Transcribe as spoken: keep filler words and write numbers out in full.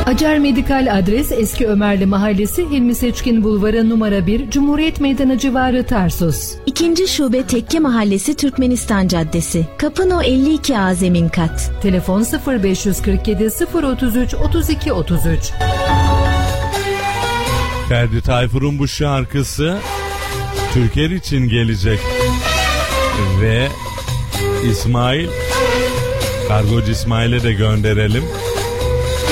Acar Medikal adres Eski Ömerli Mahallesi, Hilmi Seçkin Bulvarı numara bir, Cumhuriyet Meydanı civarı, Tarsus. İkinci şube Tekke Mahallesi, Türkmenistan Caddesi, Kapano elli iki A zemin kat. Telefon sıfır beş kırk yedi sıfır otuz üç otuz iki otuz üç. Ferdi Tayfur'un bu şarkısı Türker için gelecek ve İsmail, Kargocu İsmail'e de gönderelim.